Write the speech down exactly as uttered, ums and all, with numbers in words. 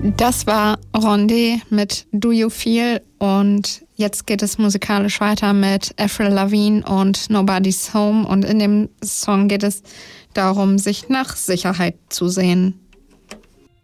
Das war Rondé mit Do You Feel und jetzt geht es musikalisch weiter mit Avril Lavigne und Nobody's Home und in dem Song geht es darum, sich nach Sicherheit zu sehen.